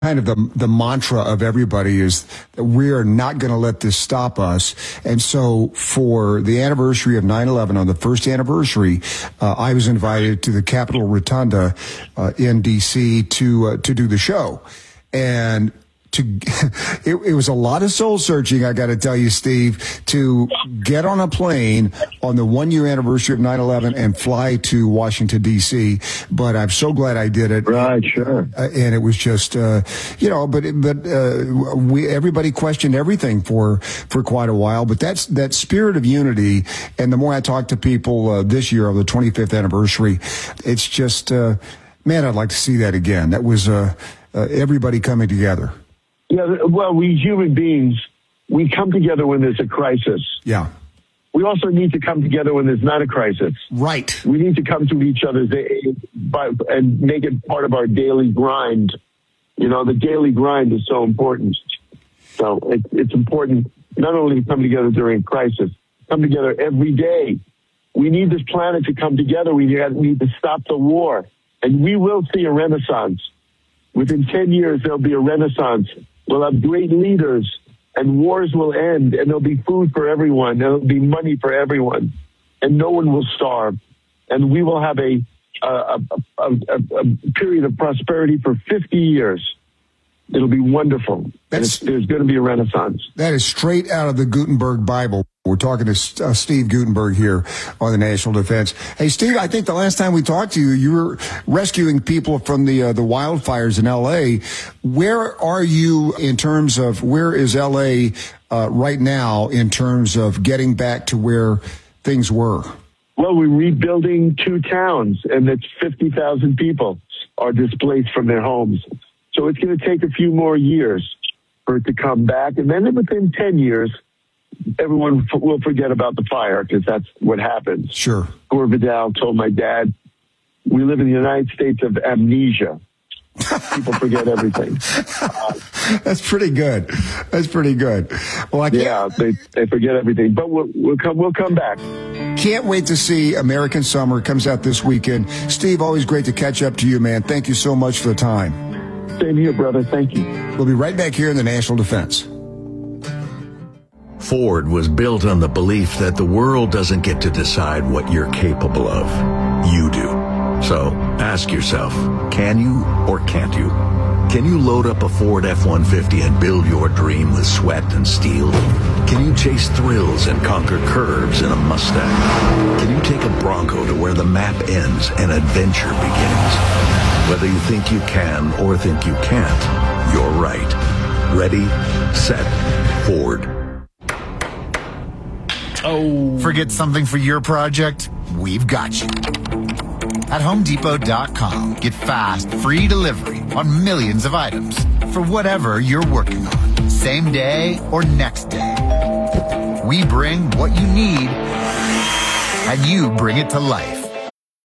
kind of the mantra of everybody is that we are not going to let this stop us. And so for the anniversary of 9/11, on the first anniversary, I was invited to the Capitol Rotunda in D.C. to do the show. And it was a lot of soul searching, I got to tell you, Steve, to get on a plane on the 1 year anniversary of 9/11 and fly to Washington, D.C. But I'm so glad I did it. Right, sure. And it was just, everybody questioned everything for quite a while. But that spirit of unity. And the more I talk to people this year of the 25th anniversary, it's just, man, I'd like to see that again. That was everybody coming together. Yeah, well, we human beings, we come together when there's a crisis. Yeah. We also need to come together when there's not a crisis. Right. We need to come to each other's aid and make it part of our daily grind. You know, the daily grind is so important. So it's important not only to come together during crisis, come together every day. We need this planet to come together. We need to stop the war. And we will see a renaissance. Within 10 years, there'll be a renaissance. We'll have great leaders, and wars will end, and there'll be food for everyone, and there'll be money for everyone, and no one will starve. And we will have a period of prosperity for 50 years. It'll be wonderful. There's going to be a renaissance. That is straight out of the Gutenberg Bible. We're talking to Steve Gutenberg here on the National Defense. Hey, Steve, I think the last time we talked to you, you were rescuing people from the wildfires in L.A. Where are you in terms of where is L.A. Right now in terms of getting back to where things were? Well, we're rebuilding 2 towns, and it's 50,000 people are displaced from their homes. So it's going to take a few more years for it to come back. And then within 10 years, everyone will forget about the fire because that's what happens. Sure. Gore Vidal told my dad, we live in the United States of amnesia. People forget everything. That's pretty good. That's pretty good. Well, they forget everything, but we'll come back. Can't wait to see American Summer. It comes out this weekend. Steve, always great to catch up to you, man. Thank you so much for the time. Same here, brother. Thank you. We'll be right back here in the National Defense. Ford was built on the belief that the world doesn't get to decide what you're capable of. You do. So ask yourself, can you or can't you? Can you load up a Ford F-150 and build your dream with sweat and steel? Can you chase thrills and conquer curves in a Mustang? Can you take a Bronco to where the map ends and adventure begins? Whether you think you can or think you can't, you're right. Ready, set, Ford. Oh. Forget something for your project? We've got you. At HomeDepot.com, get fast, free delivery on millions of items for whatever you're working on, same day or next day. We bring what you need, and you bring it to life.